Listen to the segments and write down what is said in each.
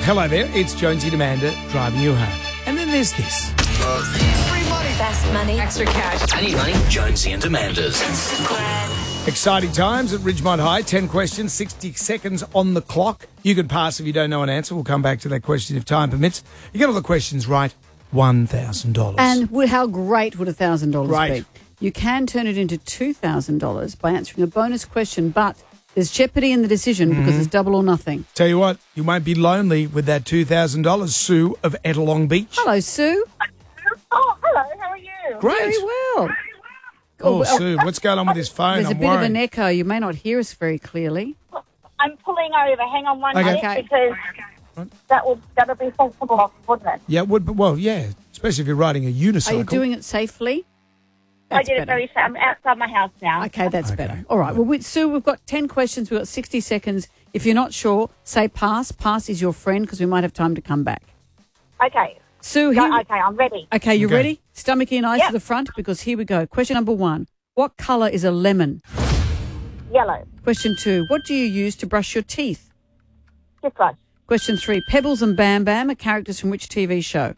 Hello there, it's Jonesy and Amanda driving you home. And then there's this. Free money. Fast money. Extra cash. I need money. Jonesy and Amanda's. Exciting times at Ridgemont High. 10 questions, 60 seconds on the clock. You can pass if you don't know an answer. We'll come back to that question if time permits. You get all the questions right, $1,000. And how great would $1,000 Right. be? You can turn it into $2,000 by answering a bonus question, but there's jeopardy in the decision because it's double or nothing. Tell you what, you won't be lonely with that $2,000. Sue of Ettalong Beach. Hello, Sue. Oh, hello. How are you? Great. Very well. Oh, Sue, what's going on with this phone? There's a I'm bit worried. of an echo. You may not hear us very clearly. I'm pulling over. Hang on one minute Okay. because that'll be sensible, wouldn't it? Yeah, yeah, especially if you're riding a unicycle. Are you doing it safely? I That's did it better. very. I'm outside my house now. Okay, that's better. All right. Well, Sue, we've got 10 questions. We've got 60 seconds. If you're not sure, say pass. Pass is your friend because we might have time to come back. Okay. Sue, Go, here. okay, I'm ready. Okay, you Okay. ready? Stomach in, eyes Yep. to the front because here we go. Question number 1. What colour is a lemon? Yellow. Question 2. What do you use to brush your teeth? Toothbrush. Question 3. Pebbles and Bam Bam are characters from which TV show?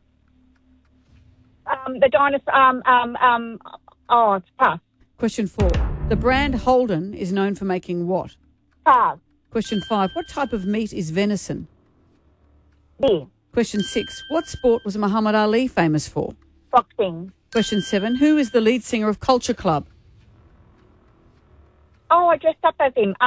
The dinosaur. Oh, it's pass. Question 4. The brand Holden is known for making what? Pass. Question 5. What type of meat is venison? Deer. Question 6. What sport was Muhammad Ali famous for? Boxing. Question 7. Who is the lead singer of Culture Club? Oh, I dressed up as him.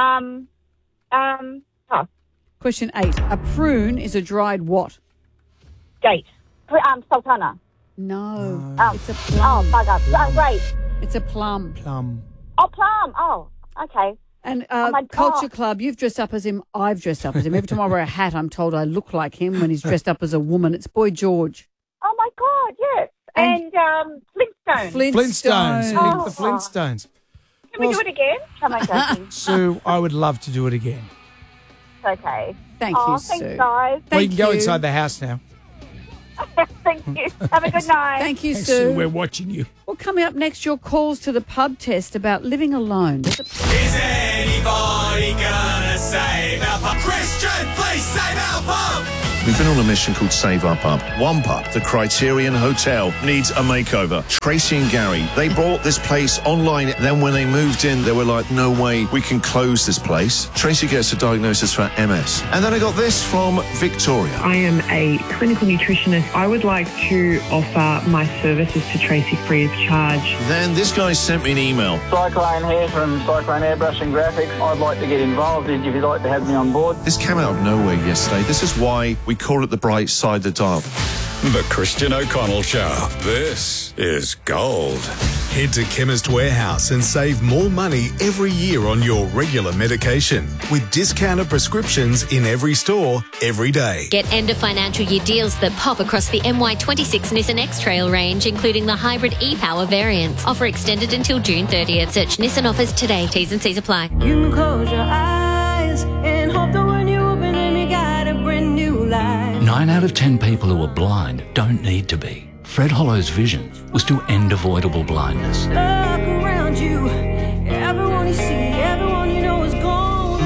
Pass. Question 8. A prune is a dried what? Gate. Sultana. No. Oh. It's a plum. Oh, bugger. Oh, great. It's a plum. Plum. Oh, plum. Oh, okay. And my Culture God. Club, you've dressed up as him. I've dressed up as him. Every time I wear a hat, I'm told I look like him when he's dressed up as a woman. It's Boy George. Oh, my God, yes. And Flintstones. Flintstones. Oh. The Flintstones. Can we do it again? Am I joking? Sue, I would love to do it again. It's okay. Thank Oh, you, thanks, Sue. guys. Well, you Thank can go you. inside the house now. Thank you. Have a good night. Thank you, Hey, Sue. we're watching you. Well, coming up next, your calls to the pub test about living alone. There's a- Is anybody gonna save our pub? Christian, please save our pub! We've been on a mission called Save Our Pub. One pub, the Criterion Hotel, needs a makeover. Tracy and Gary, they bought this place online. Then when they moved in, they were like, no way we can close this place. Tracy gets a diagnosis for MS. And then I got this from Victoria. I am a clinical nutritionist. I would like to offer my services to Tracy free of charge. Then this guy sent me an email. Cyclone here from Cyclone Airbrush and Graphics. I'd like to get involved if you'd like to have me on board. This came out of nowhere yesterday. This is why we call it the bright side of the dial. The Christian O'Connell Show. This is gold. Head to Chemist Warehouse and save more money every year on your regular medication with discounted prescriptions in every store, every day. Get end of financial year deals that pop across the MY26 Nissan X-Trail range, including the hybrid e-Power variants. Offer extended until June 30th. Search Nissan offers today. T's and C's apply. You can close your eyes and hope that when you open them, you got a brand new life. 9 out of 10 people who are blind don't need to be. Fred Hollow's vision was to end avoidable blindness. Look around you. Everyone you see, everyone you know is gone.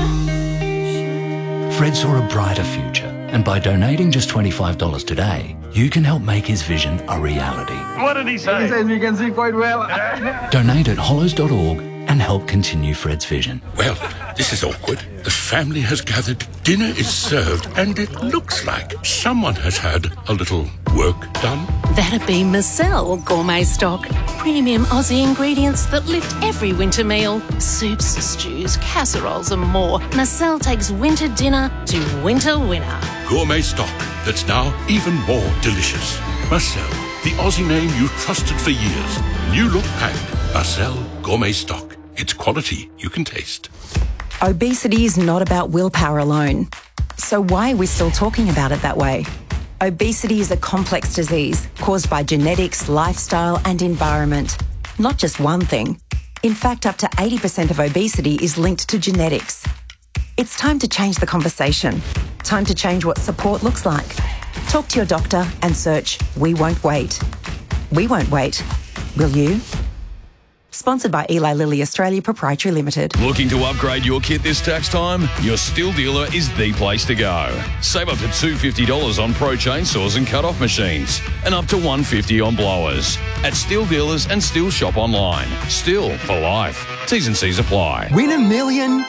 Fred saw a brighter future, and by donating just $25 today, you can help make his vision a reality. What did he say? He says you can see quite well. Donate at hollows.org and help continue Fred's vision. Well, this is awkward. The family has gathered, dinner is served, and it looks like someone has had a little work done. That'd be Marcel Gourmet Stock. Premium Aussie ingredients that lift every winter meal. Soups, stews, casseroles and more. Marcel takes winter dinner to winter winner. Gourmet stock that's now even more delicious. Marcel, the Aussie name you trusted for years. New look packed. Marcel Gourmet Stock. It's quality you can taste. Obesity is not about willpower alone. So why are we still talking about it that way? Obesity is a complex disease caused by genetics, lifestyle and environment. Not just one thing. In fact, up to 80% of obesity is linked to genetics. It's time to change the conversation. Time to change what support looks like. Talk to your doctor and search We Won't Wait. We won't wait. Will you? Sponsored by Eli Lilly Australia Proprietary Limited. Looking to upgrade your kit this tax time? Your Stihl dealer is the place to go. Save up to $250 on Pro chainsaws and cut-off machines, and up to $150 on blowers. At Stihl dealers and Stihl shop online. Stihl for life. T's and C's apply. Win $1 million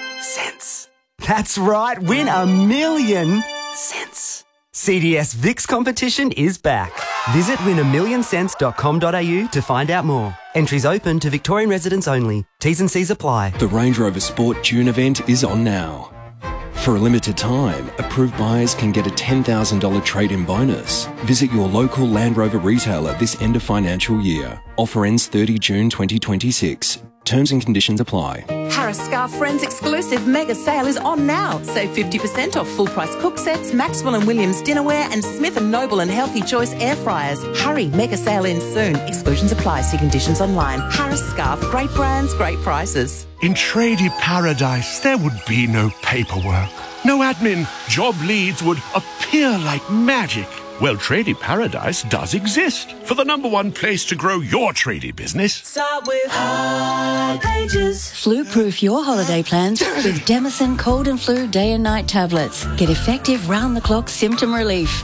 cents. That's right, win $1 million cents. CDS VIX competition is back. Visit win1millioncents.com.au to find out more. Entries open to Victorian residents only. T's and C's apply. The Range Rover Sport June event is on now. For a limited time, approved buyers can get a $10,000 trade-in bonus. Visit your local Land Rover retailer this end of financial year. Offer ends 30 June 2026. Terms and conditions apply. Harris Scarf Friends exclusive mega sale is on now. Save 50% off full price cook sets, Maxwell and Williams dinnerware, and Smith & Noble and Healthy Choice air fryers. Hurry, mega sale ends soon. Exclusions apply. See conditions online. Harris Scarf, great brands, great prices. In tradie paradise, there would be no paperwork, no admin. Job leads would appear like magic. Well, Tradie Paradise does exist for the #1 place to grow your tradie business. Start with High Pages. Flu-proof your holiday plans with Demicin Cold and Flu Day and Night tablets. Get effective round-the-clock symptom relief.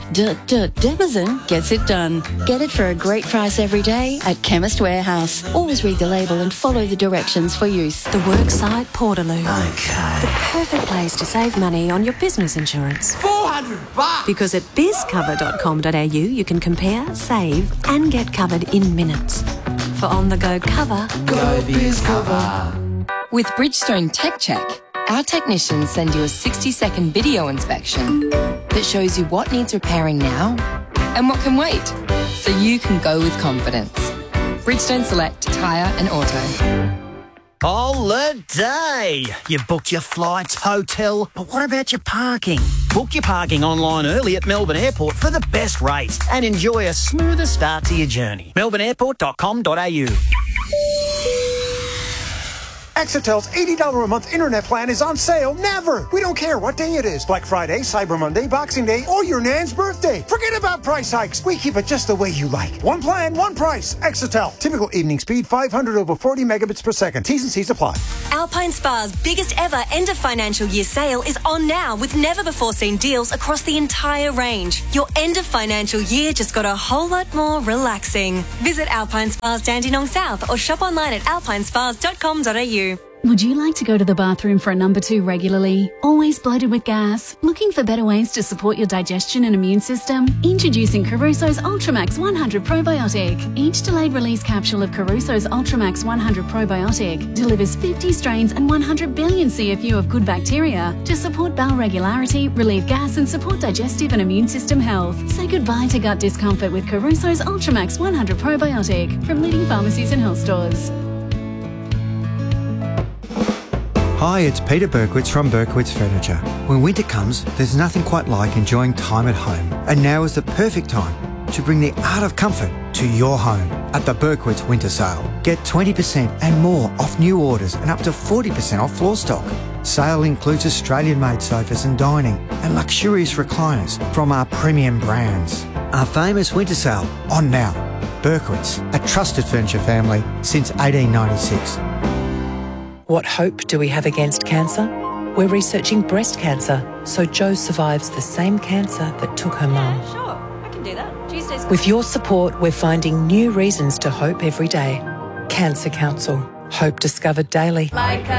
Demicin gets it done. Get it for a great price every day at Chemist Warehouse. Always read the label and follow the directions for use. The Worksite Portaloo. Okay. The perfect place to save money on your business insurance. $400! Because at bizcover.com.au you can compare, save and get covered in minutes. For on-the-go cover, go BizCover. With Bridgestone Tech Check, our technicians send you a 60-second video inspection that shows you what needs repairing now and what can wait, so you can go with confidence. Bridgestone Select Tyre and Auto. Holiday! You booked your flights, hotel, but what about your parking? Book your parking online early at Melbourne Airport for the best rates and enjoy a smoother start to your journey. melbourneairport.com.au. Exetel's $80 a month internet plan is on sale never. We don't care what day it is. Black Friday, Cyber Monday, Boxing Day, or your nan's birthday. Forget about price hikes. We keep it just the way you like. One plan, one price. Exetel. Typical evening speed, 500 over 40 megabits per second. T's and C's apply. Alpine Spa's biggest ever end of financial year sale is on now with never before seen deals across the entire range. Your end of financial year just got a whole lot more relaxing. Visit Alpine Spa's Dandenong South or shop online at alpinespas.com.au. Would you like to go to the bathroom for a number 2 regularly? Always bloated with gas? Looking for better ways to support your digestion and immune system? Introducing Caruso's Ultramax 100 Probiotic. Each delayed release capsule of Caruso's Ultramax 100 Probiotic delivers 50 strains and 100 billion CFU of good bacteria to support bowel regularity, relieve gas and support digestive and immune system health. Say goodbye to gut discomfort with Caruso's Ultramax 100 Probiotic from leading pharmacies and health stores. Hi, it's Peter Berkowitz from Berkowitz Furniture. When winter comes, there's nothing quite like enjoying time at home. And now is the perfect time to bring the art of comfort to your home at the Berkowitz Winter Sale. Get 20% and more off new orders and up to 40% off floor stock. Sale includes Australian-made sofas and dining and luxurious recliners from our premium brands. Our famous winter sale on now. Berkowitz, a trusted furniture family since 1896. What hope do we have against cancer? We're researching breast cancer, so Jo survives the same cancer that took her mum. Sure, I can do that. Tuesdays. With your support, we're finding new reasons to hope every day. Cancer Council. Hope discovered daily.